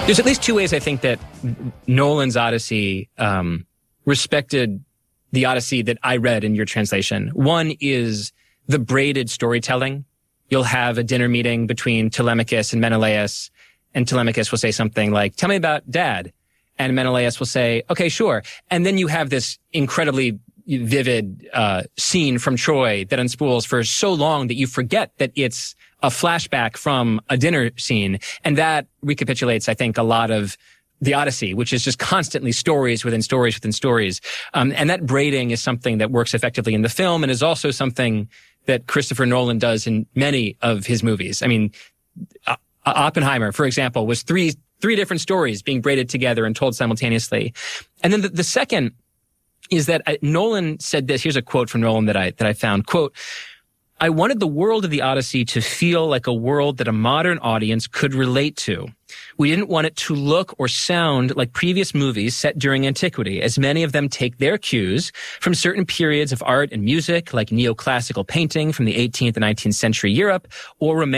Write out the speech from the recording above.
There's at least two ways I think that Nolan's Odyssey respected the Odyssey that I read in your translation. One is the braided storytelling. You'll have a dinner meeting between Telemachus and Menelaus, and Telemachus will say something like, "Tell me about Dad." And Menelaus will say, "Okay, sure." And then you have this incredibly vivid scene from Troy that unspools for so long that you forget that it's a flashback from a dinner scene. And that recapitulates, I think, a lot of the Odyssey, which is just constantly stories within stories within stories. And that braiding is something that works effectively in the film and is also something that Christopher Nolan does in many of his movies. I mean, Oppenheimer, for example, was three different stories being braided together and told simultaneously. And then the second is that Nolan said this. Here's a quote from Nolan that I found. Quote, "I wanted the world of the Odyssey to feel like a world that a modern audience could relate to. We didn't want it to look or sound like previous movies set during antiquity, as many of them take their cues from certain periods of art and music, like neoclassical painting from the 18th and 19th century Europe, or